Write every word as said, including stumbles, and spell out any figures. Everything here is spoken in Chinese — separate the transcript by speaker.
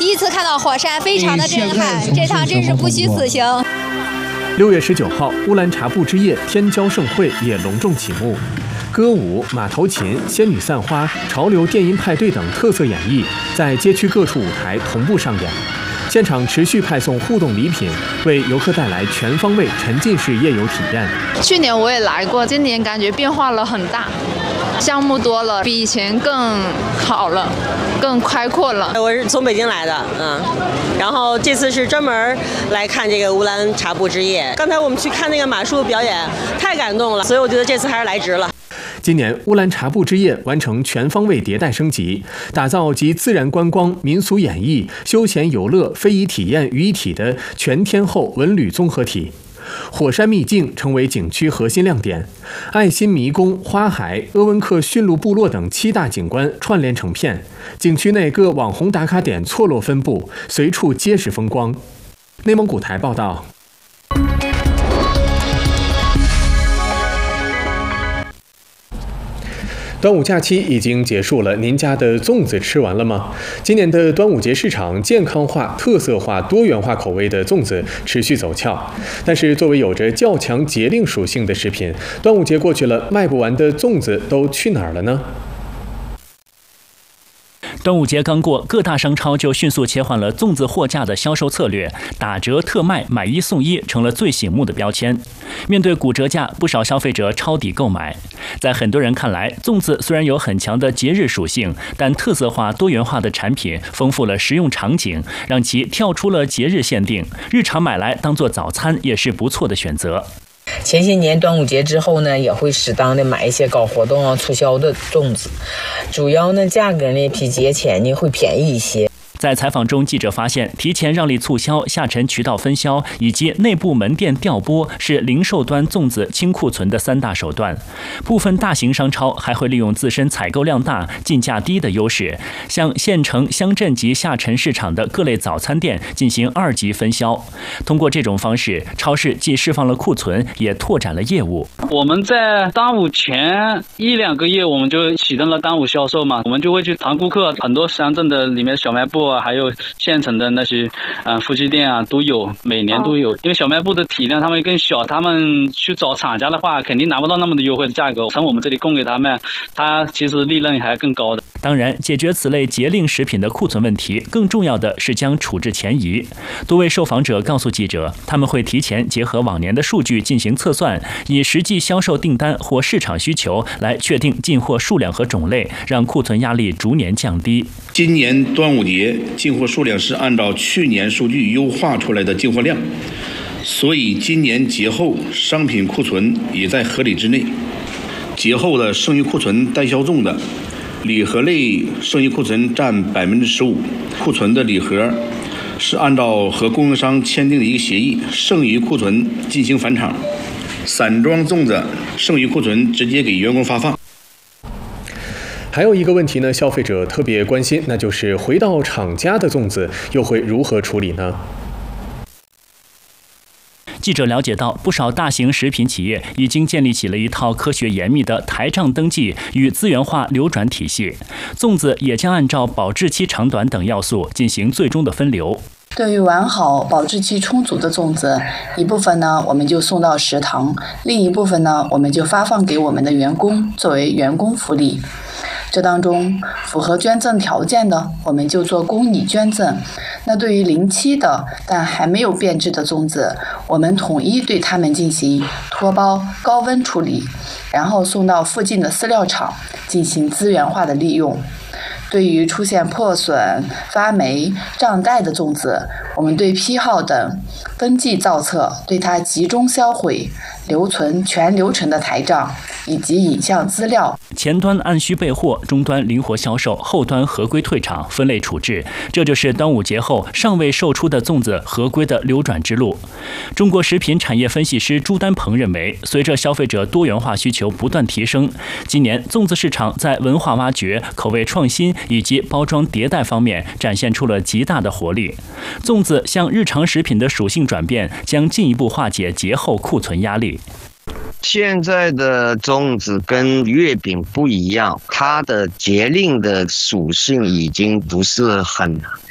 Speaker 1: 第一次看到火山，非常的震撼，这趟真是不虚此行。
Speaker 2: 六月十九号，乌兰察布之夜天骄盛会也隆重启幕。歌舞、马头琴、仙女散花、潮流电音派对等特色演绎在街区各处舞台同步上演。现场持续派送互动礼品，为游客带来全方位沉浸式夜游体验。
Speaker 3: 去年我也来过，今年感觉变化了很大，项目多了，比以前更好了，更开阔了。
Speaker 4: 我是从北京来的，嗯，然后这次是专门来看这个乌兰察布之夜。刚才我们去看那个马术表演，太感动了，所以我觉得这次还是来值了。
Speaker 2: 今年乌兰察布之夜完成全方位迭代升级，打造集自然观光、民俗演绎、休闲游乐、非遗体验于一体的全天候文旅综合体。火山秘境成为景区核心亮点，爱心迷宫、花海、鄂温克驯鹿部落等七大景观串联成片，景区内各网红打卡点错落分布，随处皆是风光。内蒙古台报道。端午假期已经结束了，您家的粽子吃完了吗？今年的端午节市场，健康化、特色化、多元化口味的粽子持续走俏。但是，作为有着较强节令属性的食品，端午节过去了，卖不完的粽子都去哪儿了呢？
Speaker 5: 端午节刚过，各大商超就迅速切换了粽子货架的销售策略，打折特卖、买一送一成了最醒目的标签。面对骨折价，不少消费者抄底购买。在很多人看来，粽子虽然有很强的节日属性，但特色化、多元化的产品丰富了食用场景，让其跳出了节日限定，日常买来当做早餐也是不错的选择。
Speaker 6: 前些年端午节之后呢，也会适当的买一些搞活动啊、促销的粽子，主要呢价格呢比节前呢会便宜一些。
Speaker 5: 在采访中，记者发现，提前让利促销、下沉渠道分销以及内部门店调拨是零售端粽子清库存的三大手段。部分大型商超还会利用自身采购量大、进价低的优势，向县城、乡镇及下沉市场的各类早餐店进行二级分销。通过这种方式，超市既释放了库存，也拓展了业务。
Speaker 7: 我们在端午前一两个月，我们就启动了端午销售嘛，我们就会去谈顾客，很多乡镇的里面小卖部。还有县城的那些嗯夫妻店啊都有，每年都有。因为小卖部的体量他们更小，他们去找厂家的话肯定拿不到那么的优惠的价格，从我们这里供给他们，他其实利润还更高的。
Speaker 5: 当然，解决此类节令食品的库存问题，更重要的是将处置前移。多位受访者告诉记者，他们会提前结合往年的数据进行测算，以实际销售订单或市场需求来确定进货数量和种类，让库存压力逐年降低。
Speaker 8: 今年端午节进货数量是按照去年数据优化出来的进货量，所以今年节后商品库存也在合理之内。节后的剩余库存待销中的礼盒类剩余库存占百分之十五，库存的礼盒是按照和供应商签订的一个协议，剩余库存进行返厂。散装粽子剩余库存直接给员工发放。
Speaker 2: 还有一个问题呢，消费者特别关心，那就是回到厂家的粽子又会如何处理呢？
Speaker 5: 记者了解到，不少大型食品企业已经建立起了一套科学严密的台账登记与资源化流转体系，粽子也将按照保质期长短等要素进行最终的分流。
Speaker 9: 对于完好、保质期充足的粽子，一部分呢我们就送到食堂，另一部分呢我们就发放给我们的员工作为员工福利。这当中符合捐赠条件的，我们就做公益捐赠。那对于临期的但还没有变质的粽子，我们统一对它们进行脱包、高温处理，然后送到附近的饲料厂进行资源化的利用。对于出现破损、发霉、胀袋的粽子，我们对批号等登记造册，对它集中销毁，留存全流程的台账以及影像资料。
Speaker 5: 前端按需备货，终端灵活销售，后端合规退场、分类处置，这就是端午节后尚未售出的粽子合规的流转之路。中国食品产业分析师朱丹鹏认为，随着消费者多元化需求不断提升，今年粽子市场在文化挖掘、口味创新以及包装迭代方面展现出了极大的活力。粽子向日常食品的属性转变，将进一步化解节后库存压力。
Speaker 10: 现在的粽子跟月饼不一样，它的节令的属性已经不是很